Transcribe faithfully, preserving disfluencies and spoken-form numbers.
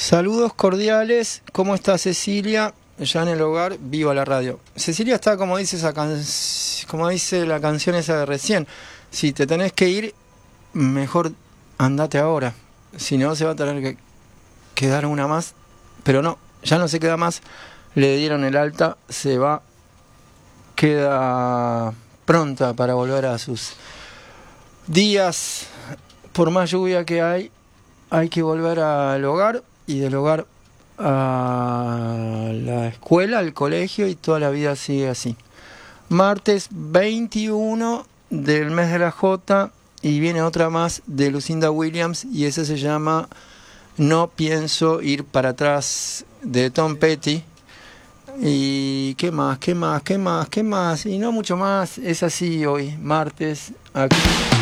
Saludos cordiales, ¿cómo está Cecilia? Ya en el hogar, viva la radio. Cecilia está como dice esa can... como dice la canción esa de recién. Si te tenés que ir, mejor andate ahora. Si no, se va a tener que quedar una más. Pero no, ya no se queda más. Le dieron el alta, se va. Queda pronta para volver a sus días. Por más lluvia que hay, hay que volver al hogar. Y del hogar a la escuela, al colegio, y toda la vida sigue así. Martes veintiuno del mes de la J, y viene otra más de Lucinda Williams, y esa se llama No pienso ir para atrás, de Tom Petty. Y qué más, qué más, qué más, qué más, y no mucho más. Es así hoy, martes, aquí.